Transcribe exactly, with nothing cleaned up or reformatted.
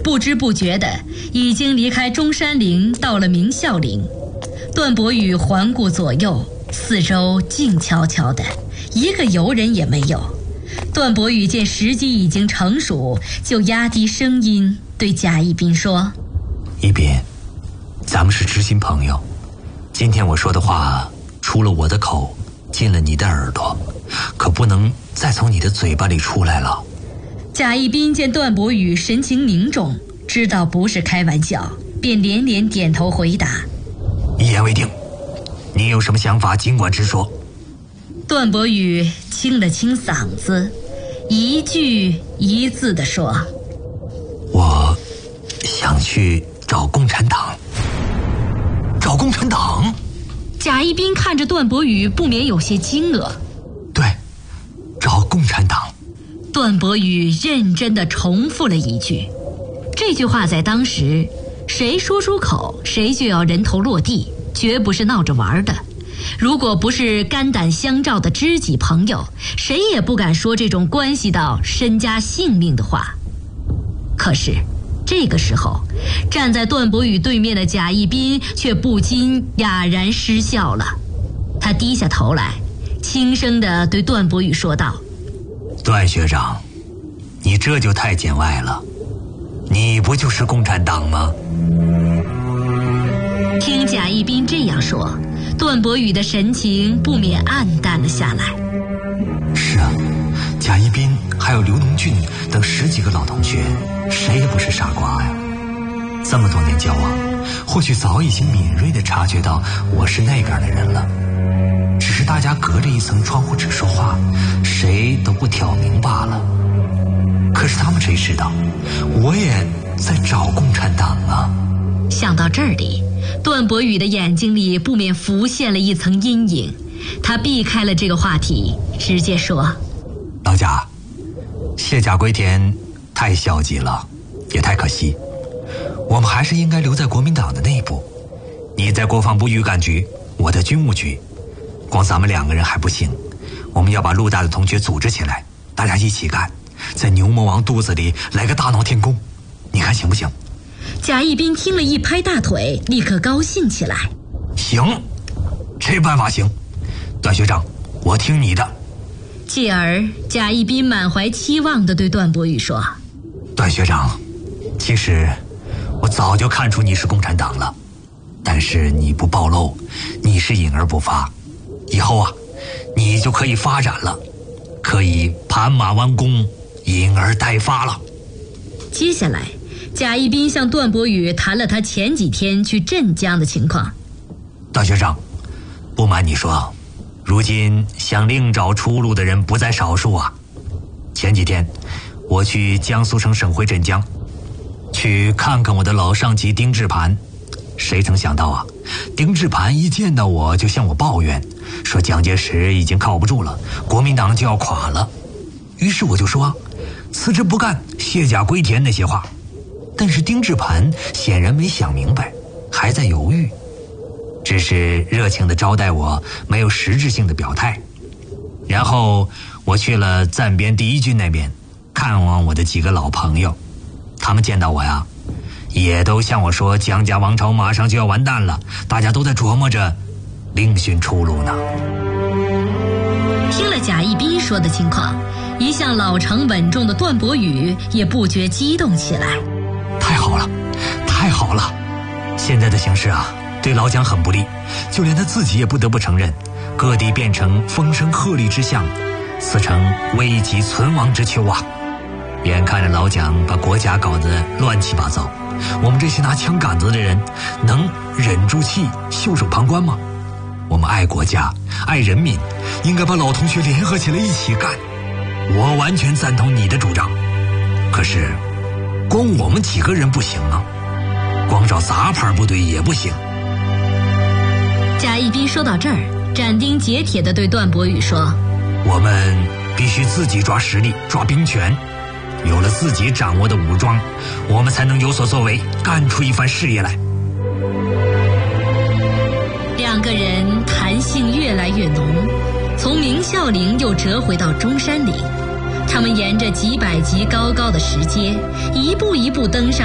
不知不觉的已经离开中山陵，到了明孝陵。段伯羽环顾左右，四周静悄悄的，一个游人也没有。段伯羽见时机已经成熟，就压低声音对贾谊宾说： 一宾，咱们是知心朋友，今天我说的话出了我的口，进了你的耳朵，可不能再从你的嘴巴里出来了。 贾谊宾见段伯羽神情凝重，知道不是开玩笑，便连连点头回答： 一言为定，你有什么想法尽管直说。 段伯羽清了清嗓子，一句一字地说： 我想去找共产党。找共产党？ 贾谊宾看着段伯羽，不免有些惊愕。 对，找共产党。 段伯羽认真地重复了一句，这句话在当时谁说出口谁就要人头落地，绝不是闹着玩的。如果不是肝胆相照的知己朋友，谁也不敢说这种关系到身家性命的话。可是这个时候，站在段伯羽对面的贾谊宾却不禁哑然失笑了。他低下头来，轻声地对段伯羽说道： 段学长，你这就太见外了，你不就是共产党吗？ 听贾谊宾这样说，段伯羽的神情不免黯淡了下来。 是啊，贾谊宾还有刘东俊等十几个老同学，谁也不是傻瓜呀。这么多年交往，或许早已经敏锐地察觉到我是那边的人了，只是大家隔着一层窗户纸说话，谁都不挑明罢了。可是他们谁知道，我也在找共产党啊。 想到这里，段伯羽的眼睛里不免浮现了一层阴影，他避开了这个话题，直接说： 老贾，卸甲归田太消极了，也太可惜，我们还是应该留在国民党的内部。你在国防部预感局，我的军务局，光咱们两个人还不行，我们要把陆大的同学组织起来，大家一起干，在牛魔王肚子里来个大闹天宫，你看行不行？ 贾谊宾听了一拍大腿，立刻高兴起来： 行，这办法行，段学长，我听你的。 继而贾谊宾满怀期望地对段伯羽说： 段学长，其实我早就看出你是共产党了，但是你不暴露，你是隐而不发，以后啊你就可以发展了，可以盘马弯弓，隐而待发了。 接下来贾谊宾向段伯羽谈了他前几天去镇江的情况。 段学长，不瞒你说，如今想另找出路的人不在少数啊。前几天我去江苏省省会镇江，去看看我的老上级丁志磐，谁曾想到啊，丁志磐一见到我就向我抱怨，说蒋介石已经靠不住了，国民党就要垮了。于是我就说辞职不干，卸甲归田那些话，但是丁志磐显然没想明白，还在犹豫，只是热情地招待我，没有实质性的表态。然后我去了暂编第一军那边，看望我的几个老朋友，他们见到我呀，也都向我说蒋家王朝马上就要完蛋了，大家都在琢磨着另寻出路呢。 听了贾谊宾说的情况，一向老成稳重的段伯羽也不觉激动起来。 太好了，太好了！现在的形势啊，对老蒋很不利，就连他自己也不得不承认，各地变成风声鹤唳之象，此诚危急存亡之秋啊！眼看着老蒋把国家搞得乱七八糟，我们这些拿枪杆子的人能忍住气袖手旁观吗？我们爱国家爱人民，应该把老同学联合起来一起干。我完全赞同你的主张，可是光我们几个人不行啊，光找杂牌部队也不行。 贾谊宾说到这儿，斩钉截铁地对段伯羽说： 我们必须自己抓实力，抓兵权，有了自己掌握的武装，我们才能有所作为，干出一番事业来。 两个人谈性越来越浓，从明孝陵又折回到中山陵，他们沿着几百级高高的石阶，一步一步登上